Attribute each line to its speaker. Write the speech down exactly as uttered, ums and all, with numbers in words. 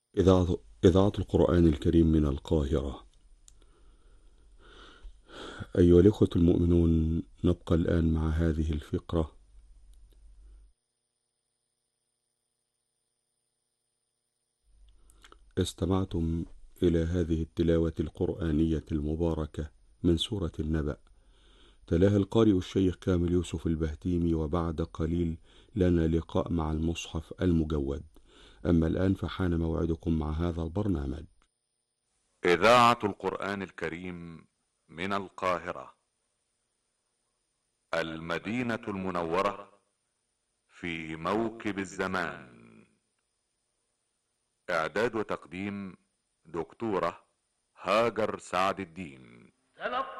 Speaker 1: إذاعة إذاعة القرآن الكريم من القاهرة. أيها الإخوة المؤمنون، نبقى الآن مع هذه الفقرة. استمعتم إلى هذه التلاوة القرآنية المباركة من سورة النبأ، تلاها القارئ الشيخ كامل يوسف البهتيمي، وبعد قليل لنا لقاء مع المصحف المجود. أما الآن فحان موعدكم مع هذا البرنامج.
Speaker 2: إذاعة القرآن الكريم من القاهرة، المدينة المنورة، في موكب الزمان. إعداد وتقديم دكتورة هاجر سعد الدين.